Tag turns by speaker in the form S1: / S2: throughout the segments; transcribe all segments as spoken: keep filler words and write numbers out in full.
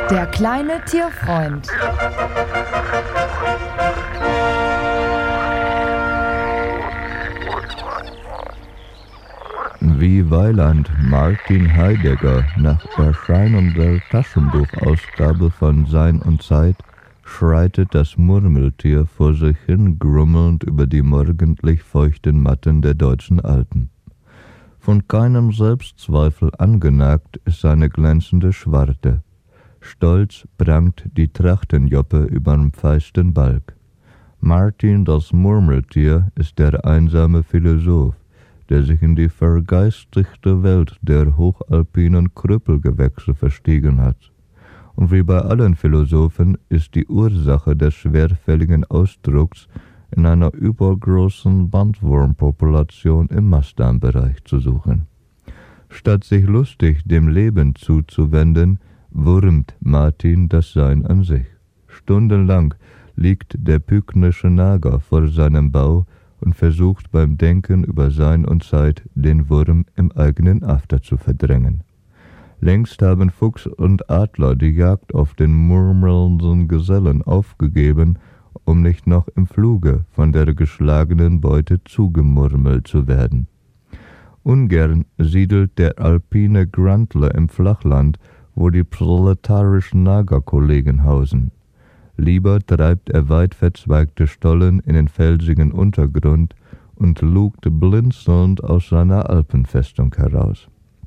S1: Der kleine Tierfreund.
S2: Wie Weiland Martin Heidegger nach Erscheinen der Taschenbuchausgabe von Sein und Zeit schreitet das Murmeltier vor sich hin grummelnd über die morgendlich feuchten Matten der deutschen Alpen. Von keinem Selbstzweifel angenagt ist seine glänzende Schwarte. Stolz prangt die Trachtenjoppe überm feisten Balg. Martin das Murmeltier ist der einsame Philosoph, der sich in die vergeistigte Welt der hochalpinen Krüppelgewächse verstiegen hat. Und wie bei allen Philosophen ist die Ursache des schwerfälligen Ausdrucks in einer übergroßen Bandwurmpopulation im Mastdarmbereich zu suchen. Statt sich lustig dem Leben zuzuwenden, wurmt Martin das Sein an sich. Stundenlang liegt der pyknische Nager vor seinem Bau und versucht beim Denken über Sein und Zeit den Wurm im eigenen After zu verdrängen. Längst haben Fuchs und Adler die Jagd auf den murmelnden Gesellen aufgegeben, um nicht noch im Fluge von der geschlagenen Beute zugemurmelt zu werden. Ungern siedelt der alpine Grandler im Flachland, wo die proletarischen Nagerkollegen hausen. Lieber treibt er weit verzweigte Stollen in den felsigen Untergrund und lugt blinzelnd aus seiner Alpenfestung heraus.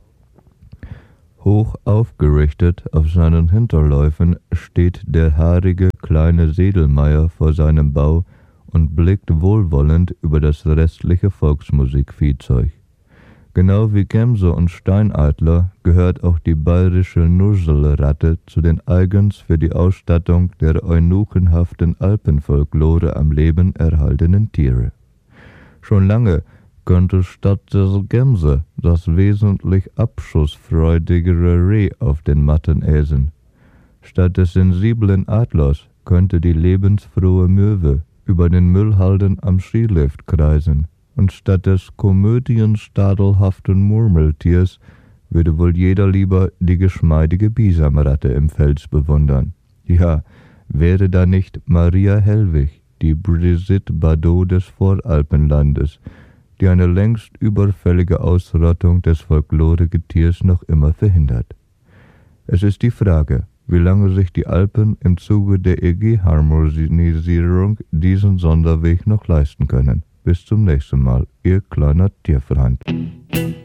S2: Hoch aufgerichtet auf seinen Hinterläufen steht der haarige kleine Sedelmeier vor seinem Bau und blickt wohlwollend über das restliche Volksmusikviehzeug. Genau wie Gemse und Steinadler gehört auch die bayerische Nusselratte zu den eigens für die Ausstattung der eunuchenhaften Alpenfolklore am Leben erhaltenen Tiere. Schon lange könnte statt der Gemse das wesentlich abschussfreudigere Reh auf den Matten äsen. Statt des sensiblen Adlers könnte die lebensfrohe Möwe über den Müllhalden am Skilift kreisen. Und statt des komödienstadelhaften Murmeltiers würde wohl jeder lieber die geschmeidige Bisamratte im Fels bewundern. Ja, wäre da nicht Maria Hellwig, die Brigitte Bardot des Voralpenlandes, die eine längst überfällige Ausrottung des Folkloregetiers noch immer verhindert. Es ist die Frage, wie lange sich die Alpen im Zuge der E G-Harmonisierung diesen Sonderweg noch leisten können. Bis zum nächsten Mal, Ihr kleiner Tierfreund.